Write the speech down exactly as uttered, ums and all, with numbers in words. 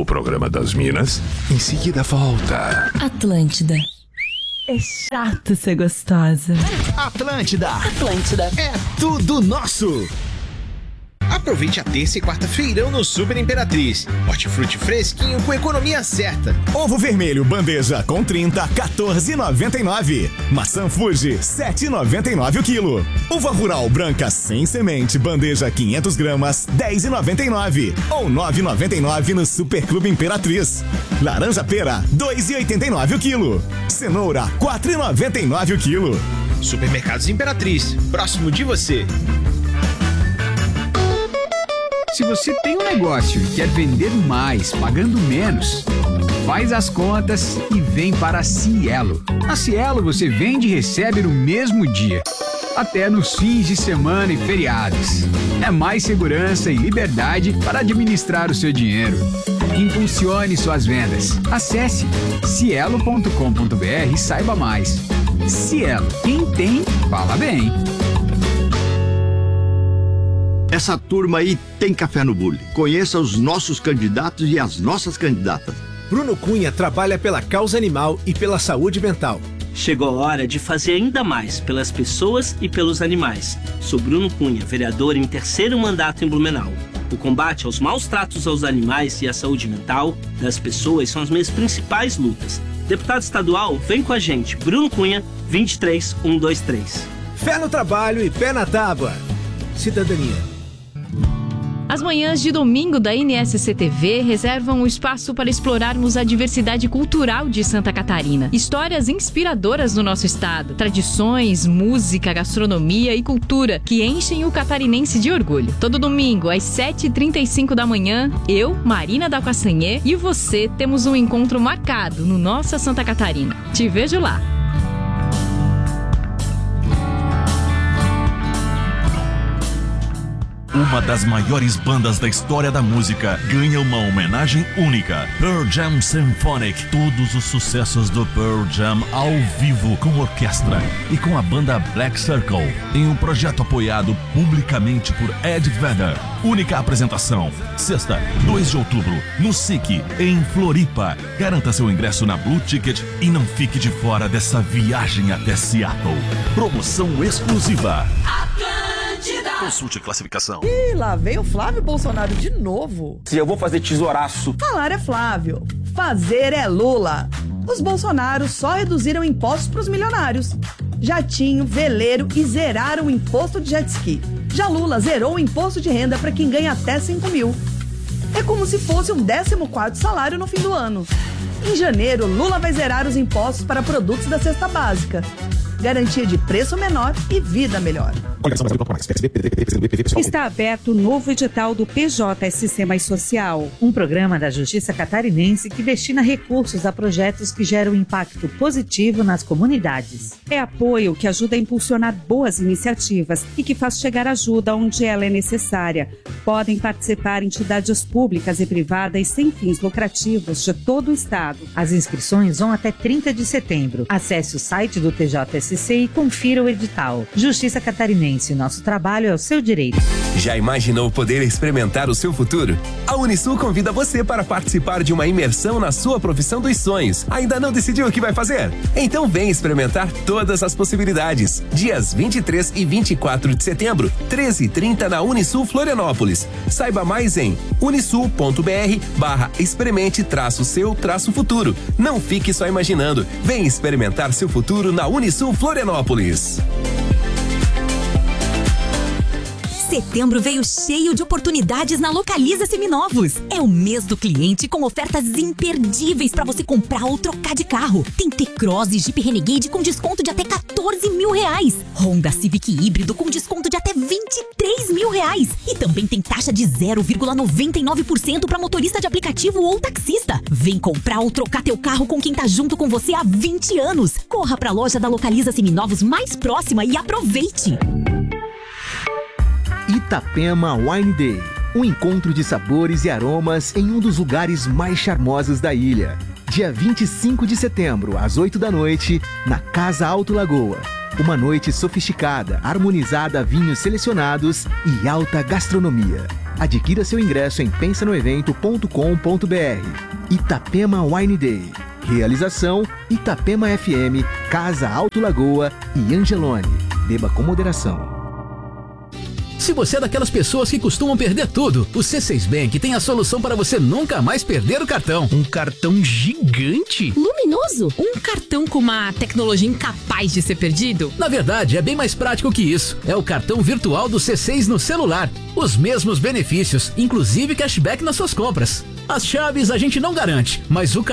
o programa das Minas, em seguida volta. Atlântida. É chato ser gostosa. Atlântida. Atlântida. É tudo nosso. Aproveite a terça e quarta-feirão no Super Imperatriz. Hortifruti fresquinho com economia certa. Ovo vermelho bandeja com trinta, quatorze reais e noventa e nove centavos. Maçã Fuji, sete reais e noventa e nove centavos o quilo. Uva rural branca sem semente bandeja quinhentas gramas, dez reais e noventa e nove centavos. Ou nove reais e noventa e nove centavos no Super Clube Imperatriz. Laranja pera, dois reais e oitenta e nove centavos o quilo. Cenoura, quatro reais e noventa e nove centavos o quilo. Supermercados Imperatriz, próximo de você. Se você tem um negócio e quer vender mais, pagando menos, faz as contas e vem para a Cielo. Na Cielo você vende e recebe no mesmo dia, até nos fins de semana e feriados. É mais segurança e liberdade para administrar o seu dinheiro. Impulsione suas vendas. Acesse cielo ponto com ponto br e saiba mais. Cielo, quem tem, fala bem. Essa turma aí tem café no bule. Conheça os nossos candidatos e as nossas candidatas. Bruno Cunha trabalha pela causa animal e pela saúde mental. Chegou a hora de fazer ainda mais pelas pessoas e pelos animais. Sou Bruno Cunha, vereador em terceiro mandato em Blumenau. O combate aos maus tratos aos animais e a saúde mental das pessoas são as minhas principais lutas. Deputado estadual, vem com a gente. Bruno Cunha, vinte e três mil cento e vinte e três. Fé no trabalho e pé na tábua. Cidadania. As manhãs de domingo da N S C T V reservam um espaço para explorarmos a diversidade cultural de Santa Catarina. Histórias inspiradoras do nosso estado, tradições, música, gastronomia e cultura que enchem o catarinense de orgulho. Todo domingo, às sete e trinta e cinco da manhã, eu, Marina da Castanhê e você temos um encontro marcado no Nossa Santa Catarina. Te vejo lá! Uma das maiores bandas da história da música ganha uma homenagem única. Pearl Jam Symphonic. Todos os sucessos do Pearl Jam ao vivo com orquestra e com a banda Black Circle. Em um projeto apoiado publicamente por Ed Vedder. Única apresentação, sexta, dois de outubro, no S I C, em Floripa. Garanta seu ingresso na Blue Ticket e não fique de fora dessa viagem até Seattle. Promoção exclusiva. Consulte a classificação. Ih, lá veio o Flávio Bolsonaro de novo. Se eu vou fazer tesouraço. Falar é Flávio, fazer é Lula. Os Bolsonaros só reduziram impostos para os milionários. Jatinho, veleiro e zeraram o imposto de jet ski. Já Lula zerou o imposto de renda para quem ganha até cinco mil. É como se fosse um décimo quarto salário no fim do ano. Em janeiro, Lula vai zerar os impostos para produtos da cesta básica. Garantia de preço menor e vida melhor. Está aberto o novo edital do P J S C Mais Social, um programa da Justiça Catarinense que destina recursos a projetos que geram impacto positivo nas comunidades. É apoio que ajuda a impulsionar boas iniciativas e que faz chegar ajuda onde ela é necessária. Podem participar entidades públicas e privadas sem fins lucrativos de todo o estado. As inscrições vão até trinta de setembro. Acesse o site do T J S C e confira o edital. Justiça Catarinense. Nosso trabalho é o seu direito. Já imaginou poder experimentar o seu futuro? A Unisul convida você para participar de uma imersão na sua profissão dos sonhos. Ainda não decidiu o que vai fazer? Então vem experimentar todas as possibilidades. Dias vinte e três e vinte e quatro de setembro, treze e trinta na Unisul Florianópolis. Saiba mais em unisul.br barra experimente traço seu traço futuro. Não fique só imaginando. Vem experimentar seu futuro na Unisul Florianópolis. Setembro veio cheio de oportunidades na Localiza Seminovos. É o mês do cliente com ofertas imperdíveis para você comprar ou trocar de carro. Tem T-Cross e Jeep Renegade com desconto de até quatorze mil reais. Honda Civic híbrido com desconto de até vinte e três mil reais. E também tem taxa de zero vírgula noventa e nove por cento para motorista de aplicativo ou taxista. Vem comprar ou trocar teu carro com quem tá junto com você há vinte anos. Corra para a loja da Localiza Seminovos mais próxima e aproveite. Itapema Wine Day, um encontro de sabores e aromas em um dos lugares mais charmosos da ilha. Dia vinte e cinco de setembro, às oito da noite, na Casa Alto Lagoa. Uma noite sofisticada, harmonizada a vinhos selecionados e alta gastronomia. Adquira seu ingresso em pensa no evento ponto com ponto br. Itapema Wine Day. Realização Itapema F M, Casa Alto Lagoa e Angelone. Beba com moderação. Se você é daquelas pessoas que costumam perder tudo, o C seis Bank tem a solução para você nunca mais perder o cartão. Um cartão gigante? Luminoso? Um cartão com uma tecnologia incapaz de ser perdido? Na verdade, é bem mais prático que isso. É o cartão virtual do C seis no celular. Os mesmos benefícios, inclusive cashback nas suas compras. As chaves a gente não garante, mas o